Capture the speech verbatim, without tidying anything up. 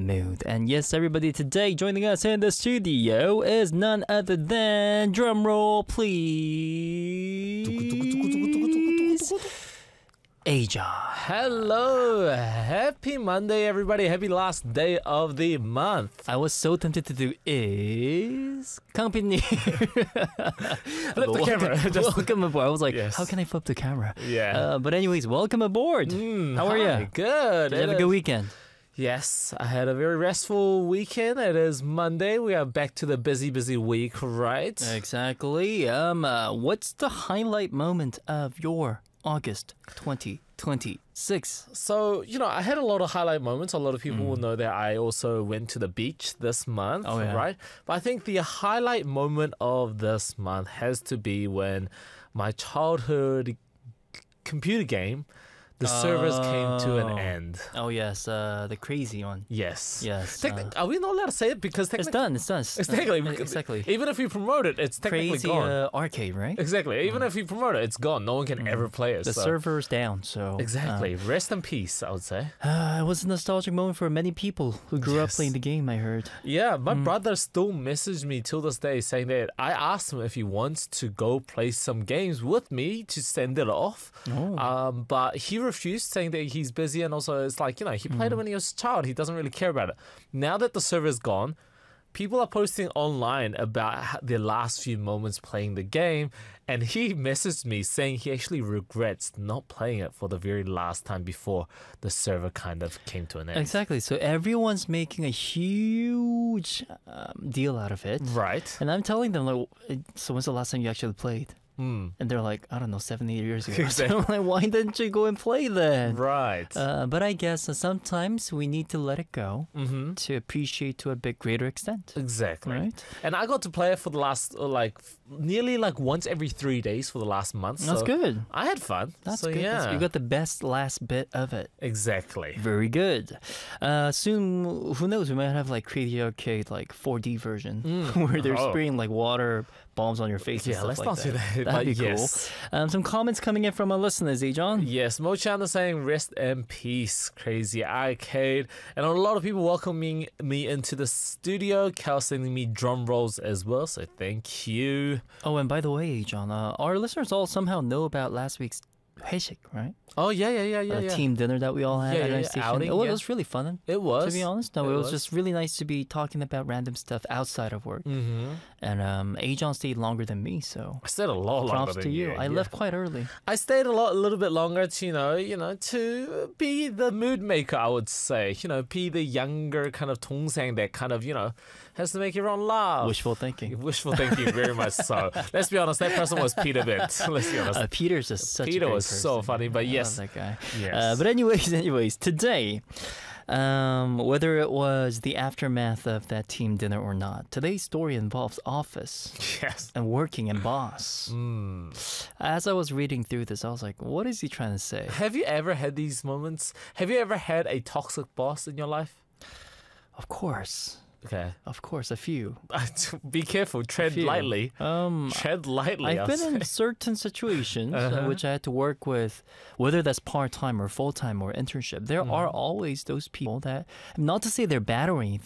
mood. And yes, everybody, today joining us in the studio is none other than, drumroll please, Aja. Hello, happy Monday, everybody. Happy last day of the month. I was so tempted to do is company. Flip the camera. Just- welcome aboard. I was like, Yes. how can I flip the camera? Yeah. Uh, but anyways, welcome aboard. Mm, How are hi, you? Good. Did you have a It good is- weekend? Yes, I had a very restful weekend. It is Monday. We are back to the busy, busy week, right? Exactly. Um, uh, what's the highlight moment of your August twenty twenty-six? So, you know, I had a lot of highlight moments. A lot of people will know that I also went to the beach this month, Oh, yeah. right? But I think the highlight moment of this month has to be when my childhood computer game, the servers came to an Oh. end. Oh yes, uh, the crazy one. Yes. Yes. Techni- uh, are we not allowed to say it? Because it's technically, done. It's done. it's technically, Uh, exactly. even if you promote it, it's technically Crazy gone. uh, arcade, right? Exactly. Even if you promote it, it's gone. No one can ever play it. The so. server's down, so Exactly. Rest in peace, I would say. Uh, it was a nostalgic moment for many people who grew up Yes. playing the game. I heard. Yeah, my Mm. brother still messages me till this day saying that I asked him if he wants to go play some games with me to send it off. Oh. Um, but he refused, saying that he's busy, and also it's like, you know, he played Mm. it when he was a child. He doesn't really care about it. Now that the server's gone, people are posting online about h- their last few moments playing the game, and he messaged me saying he actually regrets not playing it for the very last time before the server kind of came to an end. Exactly. So everyone's making a huge um, deal out of it. Right. And I'm telling them, like, so when's the last time you actually played? Mm. And they're like, I don't know, seven, eight years ago. So Exactly. I'm like, why didn't you go and play then? Right. Uh, but I guess uh, sometimes we need to let it go mm-hmm. to appreciate to a bit greater extent. Exactly. Right? And I got to play it for the last, uh, like, f- nearly like once every three days for the last month. That's so good. I had fun. That's so, good. That's- Yeah. You got the best last bit of it. Exactly. Very good. Uh, soon, who knows? We might have like Crazy Arcade, like four D version, Mm. where they're Oh. spraying like water bombs on your face. and Yeah, stuff let's like not that. do that. That'd but be yes. cool. Um, some comments coming in from our listeners, eh, John? Yes, Mo-chan is saying rest in peace, Crazy Arcade. And a lot of people welcoming me into the studio. Cal sending me drum rolls as well, so thank you. Oh, and by the way, John, uh, our listeners all somehow know about last week's 회식, right? Oh, yeah, yeah, yeah, yeah. uh, yeah. team dinner that we all had Yeah, at yeah, our yeah, station. outing, oh, it yeah. was really fun. It was. To be honest, no, It it, was, was. just really nice to be talking about random stuff outside of work. Mm-hmm. And um, Ajon stayed longer than me, so I stayed a lot longer props than to you. I yeah. left quite early. I stayed a lot, a little bit longer to, you know, you know, to be the mood maker, I would say. You know, be the younger kind of 동생 that kind of, you know, has to make everyone laugh. Wishful thinking. Wishful thinking, very much so. Let's be honest, that person was Peter Bent. Let's be honest. Uh, Peter's just such Peter a great was so person. funny, but I love yes. that guy. Yes. Uh, but anyways, anyways, today, um, whether it was the aftermath of that team dinner or not, today's story involves office yes. and working and boss. Mm. As I was reading through this, I was like, what is he trying to say? Have you ever had these moments? Have you ever had a toxic boss in your life? Of course, Okay. of course, a few. Be careful. Tread few. lightly. Um, Tread lightly. I've I'll been in say. certain situations uh, Uh-huh. which I had to work with, whether that's part time or full time or internship. There are always those people that, not to say they're bad or anything.